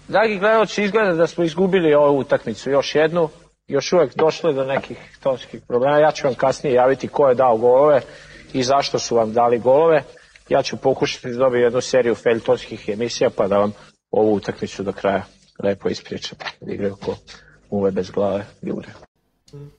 Dragi gledalci, izgleda da smo izgubili ovu utakmicu još jednu. Još uvek došlo do nekih tonskih problema. Ja ću vam kasnije javiti ko je dao golove i zašto su vam dali golove. Ja ću pokušati da dobijem jednu seriju feljtonskih emisija pa da vam ovu utakmicu do kraja lepo ispričam. Igraju ko muve bez glave. Jure.